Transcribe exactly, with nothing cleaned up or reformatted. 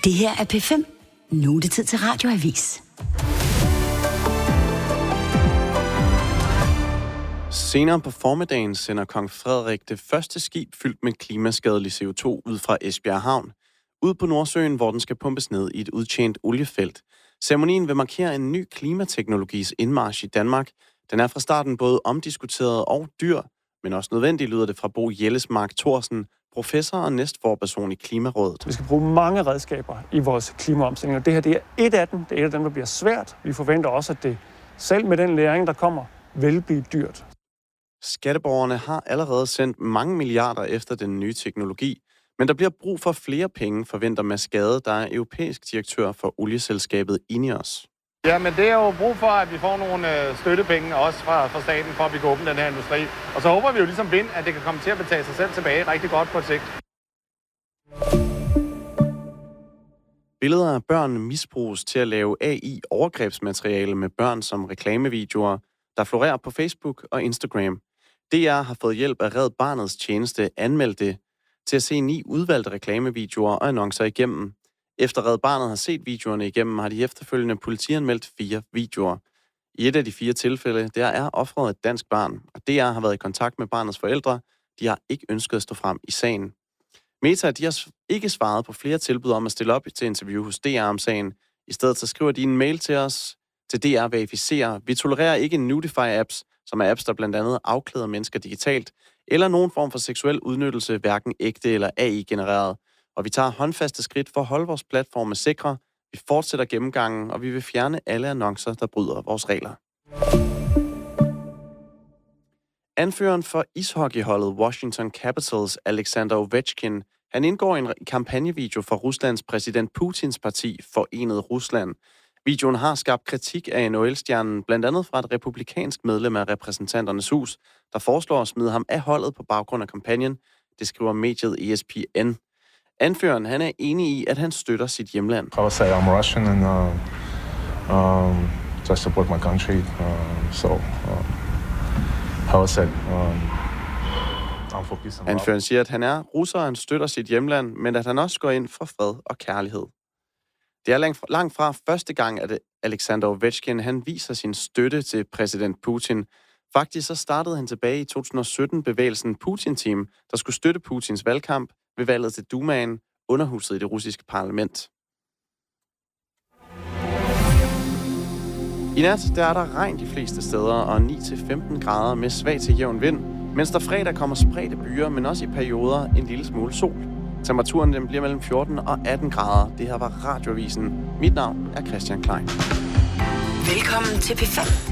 Det her er P fem. Nu er det tid til Radioavis. Senere på formiddagen sender kong Frederik det første skib fyldt med klimaskadelig C O to ud fra Esbjerg Havn, ud på Nordsøen, hvor den skal pumpes ned i et udtjent oliefelt. Ceremonien vil markere en ny klimateknologis indmarch i Danmark. Den er fra starten både omdiskuteret og dyr, men også nødvendig, lyder det fra Bo Jellesmark Thorsen, professor og næstforperson i Klimarådet. Vi skal bruge mange redskaber i vores klimaomstilling, og det her det er et af dem. Det er et af dem, der bliver svært. Vi forventer også, at det selv med den læring, der kommer, vil blive dyrt. Skatteborgerne har allerede sendt mange milliarder efter den nye teknologi, men der bliver brug for flere penge, forventer Mads Gade, der er europæisk direktør for olieselskabet Ineos. Ja, men det er jo brug for, at vi får nogle øh, støttepenge også fra, fra staten, for at vi kan åbne den her industri. Og så håber vi jo ligesom Vind, at det kan komme til at betale sig selv tilbage rigtig godt på et sigt. Billeder af børn misbruges til at lave A I-overgrebsmateriale med børn som reklamevideoer, der florerer på Facebook og Instagram. D R har fået hjælp af Red Barnets tjeneste Anmeld det til at se ni udvalgte reklamevideoer og annoncer igennem. Efter Red Barnet har set videoerne igennem, har de efterfølgende politianmeldt fire videoer. I et af de fire tilfælde, der er offeret et dansk barn, og D R har været i kontakt med barnets forældre. De har ikke ønsket at stå frem i sagen. Meta, de har ikke svaret på flere tilbud om at stille op til interview hos D R om sagen. I stedet så skriver de en mail til os, til D R verificerer. Vi tolererer ikke Nudify-apps, som er apps, der blandt andet afklæder mennesker digitalt, eller nogen form for seksuel udnyttelse, hverken ægte eller A I-genereret. Og vi tager håndfaste skridt for at holde vores platforme sikre. Vi fortsætter gennemgangen, og vi vil fjerne alle annoncer, der bryder vores regler. Anføreren for ishockeyholdet Washington Capitals, Alexander Ovechkin, han indgår i en kampagnevideo for Ruslands præsident Putins parti, Forenet Rusland. Videoen har skabt kritik af N H L-stjernen, blandt andet fra et republikansk medlem af repræsentanternes hus, der foreslår at smide ham af holdet på baggrund af kampagnen. Det skriver mediet E S P N. Anføreren, han er enig i, at han støtter sit hjemland. I would say I'm Russian and uh, um, I support my country. Uh, so, uh, how would say, um, I'm for peace and love. Anføreren siger, at han er russer, og han støtter sit hjemland, men at han også går ind for fred og kærlighed. Det er langt fra første gang, at Alexander Ovechkin han viser sin støtte til præsident Putin. Faktisk så startede han tilbage i to tusind og sytten bevægelsen Putin-team, der skulle støtte Putins valgkamp ved valget til Dumaen, underhuset i det russiske parlament. I nat der er der regn de fleste steder og ni til femten grader med svag til jævn vind, mens der fredag kommer spredte byer, men også i perioder en lille smule sol. Temperaturen den bliver mellem fjorten og atten grader. Det her var Radioavisen. Mit navn er Christian Klein. Velkommen til P fem.